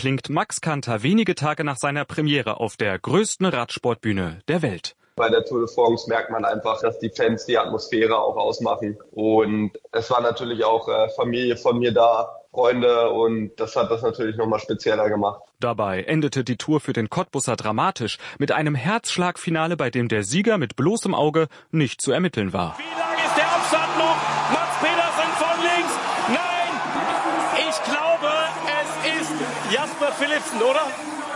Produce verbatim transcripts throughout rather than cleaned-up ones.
klingt Max Kanter wenige Tage nach seiner Premiere auf der größten Radsportbühne der Welt. Bei der Tour de France merkt man einfach, dass die Fans die Atmosphäre auch ausmachen. Und es war natürlich auch äh, Familie von mir da, Freunde, und das hat das natürlich nochmal spezieller gemacht. Dabei endete die Tour für den Cottbusser dramatisch mit einem Herzschlagfinale, bei dem der Sieger mit bloßem Auge nicht zu ermitteln war. Wie lang ist der Abstand noch? Mats Pedersen von links. Nein, ich glaube, es ist Jasper Philipsen, oder?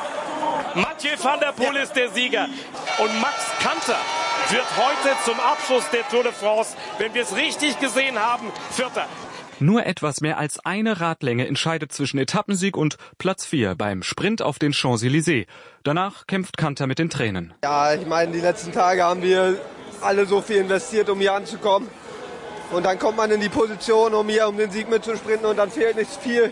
Mathieu van der Poel ist der Sieger. Und Max Kanter wird heute zum Abschluss der Tour de France, wenn wir es richtig gesehen haben, Vierter. Nur etwas mehr als eine Radlänge entscheidet zwischen Etappensieg und Platz vier beim Sprint auf den Champs-Élysées. Danach kämpft Kanter mit den Tränen. Ja, ich meine, die letzten Tage haben wir alle so viel investiert, um hier anzukommen. Und dann kommt man in die Position, um hier um den Sieg mitzusprinten, und dann fehlt nicht viel.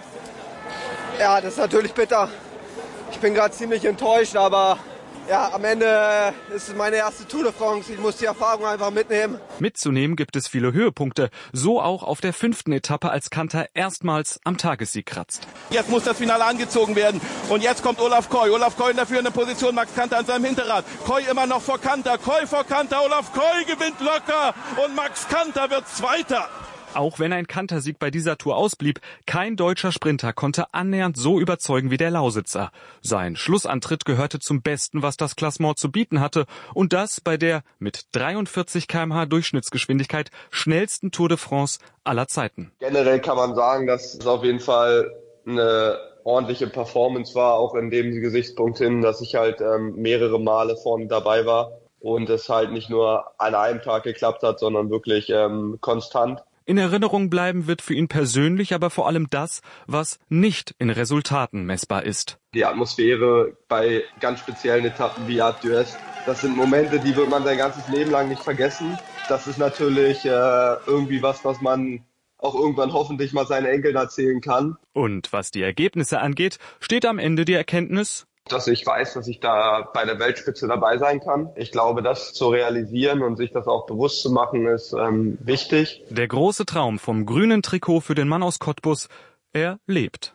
Ja, das ist natürlich bitter. Ich bin gerade ziemlich enttäuscht, aber ja, am Ende ist es meine erste Tour de France. Ich muss die Erfahrung einfach mitnehmen. Mitzunehmen gibt es viele Höhepunkte. So auch auf der fünften Etappe, als Kanter erstmals am Tagessieg kratzt. Jetzt muss das Finale angezogen werden. Und jetzt kommt Olaf Koy. Olaf Koy in der führenden Position. Max Kanter an seinem Hinterrad. Koy immer noch vor Kanter. Koy vor Kanter. Olaf Koy gewinnt locker. Und Max Kanter wird Zweiter. Auch wenn ein Kantersieg bei dieser Tour ausblieb, kein deutscher Sprinter konnte annähernd so überzeugen wie der Lausitzer. Sein Schlussantritt gehörte zum Besten, was das Klassement zu bieten hatte, und das bei der mit dreiundvierzig Kilometer pro Stunde Durchschnittsgeschwindigkeit schnellsten Tour de France aller Zeiten. Generell kann man sagen, dass es auf jeden Fall eine ordentliche Performance war, auch in dem Gesichtspunkt hin, dass ich halt ähm, mehrere Male vorne dabei war und es halt nicht nur an einem Tag geklappt hat, sondern wirklich ähm, konstant. In Erinnerung bleiben wird für ihn persönlich aber vor allem das, was nicht in Resultaten messbar ist. Die Atmosphäre bei ganz speziellen Etappen wie Alpe d'Huez, das sind Momente, die wird man sein ganzes Leben lang nicht vergessen. Das ist natürlich äh, irgendwie was, was man auch irgendwann hoffentlich mal seinen Enkeln erzählen kann. Und was die Ergebnisse angeht, steht am Ende die Erkenntnis, dass ich weiß, dass ich da bei der Weltspitze dabei sein kann. Ich glaube, das zu realisieren und sich das auch bewusst zu machen, ist ähm, wichtig. Der große Traum vom grünen Trikot für den Mann aus Cottbus, er lebt.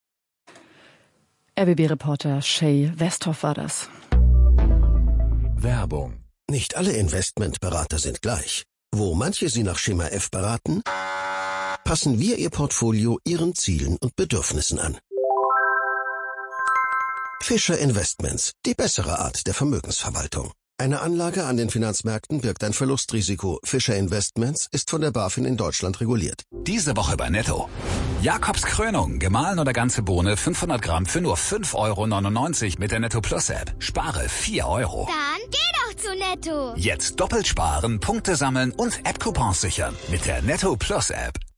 R B B-Reporter Shay Westhoff war das. Werbung. Nicht alle Investmentberater sind gleich. Wo manche Sie nach Schema F beraten, passen wir Ihr Portfolio Ihren Zielen und Bedürfnissen an. Fischer Investments, die bessere Art der Vermögensverwaltung. Eine Anlage an den Finanzmärkten birgt ein Verlustrisiko. Fischer Investments ist von der BaFin in Deutschland reguliert. Diese Woche bei Netto. Jakobs Krönung, gemahlen oder ganze Bohne, fünfhundert Gramm für nur fünf Euro neunundneunzig mit der Netto Plus App. Spare vier Euro. Dann geh doch zu Netto. Jetzt doppelt sparen, Punkte sammeln und App-Coupons sichern mit der Netto Plus App.